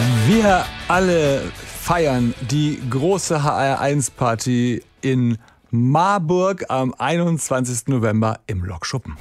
Wir alle feiern die große HR1-Party in Marburg am 21. November im Lokschuppen.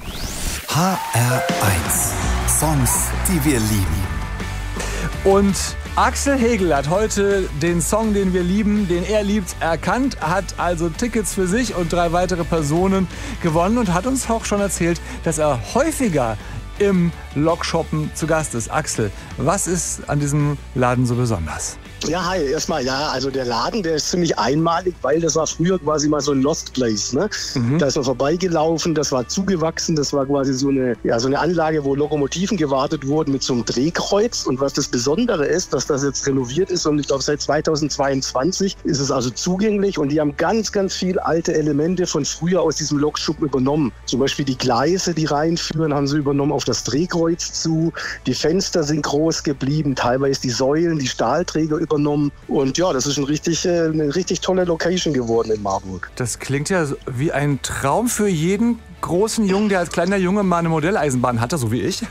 HR1 Songs, die wir lieben. Und Axel Hegel hat heute den Song, den wir lieben, den er liebt, erkannt, hat also Tickets für sich und 3 weitere Personen gewonnen und hat uns auch schon erzählt, dass er häufiger im Lokschuppen zu Gast ist. Axel, was ist an diesem Laden so besonders? Ja, hi, erstmal, also der Laden, der ist ziemlich einmalig, weil das war früher quasi mal so ein Lost Place, ne? Da ist man vorbeigelaufen, das war zugewachsen, das war quasi so eine Anlage, wo Lokomotiven gewartet wurden mit so einem Drehkreuz. Und was das Besondere ist, dass das jetzt renoviert ist und ich glaube seit 2022 ist es also zugänglich und die haben ganz, ganz viel alte Elemente von früher aus diesem Lokschuppen übernommen. Zum Beispiel die Gleise, die reinführen, haben sie übernommen auf das Drehkreuz zu. Die Fenster sind groß geblieben, teilweise die Säulen, die Stahlträger übernommen. Und ja, das ist eine richtig tolle Location geworden in Marburg. Das klingt ja wie ein Traum für jeden großen Jungen, der als kleiner Junge mal eine Modelleisenbahn hatte, so wie ich.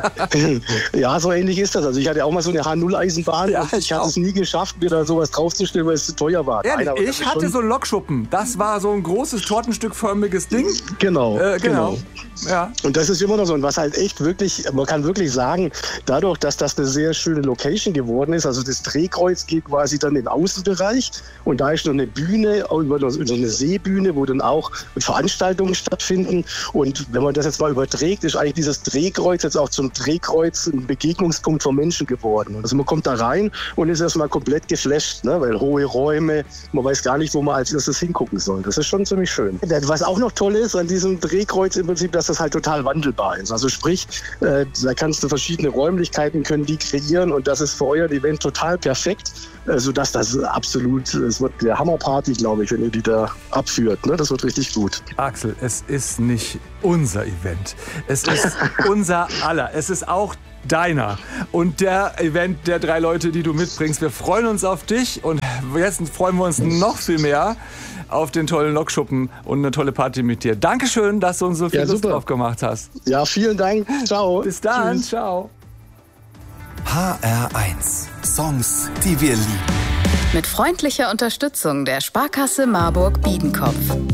Ja, so ähnlich ist das. Also ich hatte auch mal so eine H0-Eisenbahn. Ja, ich hatte es nie geschafft, mir da sowas draufzustellen, weil es zu teuer war. Ehrlich, ich hatte so einen Lokschuppen. Das war so ein großes, tortenstückförmiges Ding. Genau. Ja. Und das ist immer noch so. Und was halt echt wirklich, man kann wirklich sagen, dadurch, dass das eine sehr schöne Location geworden ist, also das Drehkreuz geht quasi dann in den Außenbereich und da ist noch eine Bühne, so eine Seebühne, wo dann auch Veranstaltungen stattfinden. Und wenn man das jetzt mal überträgt, ist eigentlich dieses Drehkreuz jetzt auch zum Drehkreuz ein Begegnungspunkt für Menschen geworden. Also man kommt da rein und ist erstmal komplett geflasht, ne? Weil hohe Räume, man weiß gar nicht, wo man als erstes hingucken soll. Das ist schon ziemlich schön. Was auch noch toll ist an diesem Drehkreuz im Prinzip, dass das halt total wandelbar ist. Also sprich, da kannst du verschiedene Räumlichkeiten können die kreieren und das ist für euer Event total perfekt, sodass das absolut, es wird eine Hammerparty, glaube ich, wenn ihr die da abführt. Ne? Das wird richtig gut. Axel, es ist nicht unser Event. Es ist unser aller. Es ist auch deiner und der Event der 3 Leute, die du mitbringst. Wir freuen uns auf dich und jetzt freuen wir uns noch viel mehr auf den tollen Lokschuppen und eine tolle Party mit dir. Dankeschön, dass du uns so viel Lust drauf gemacht hast. Ja, vielen Dank. Ciao. Bis dann. Tschüss. Ciao. HR1 Songs, die wir lieben. Mit freundlicher Unterstützung der Sparkasse Marburg-Biedenkopf.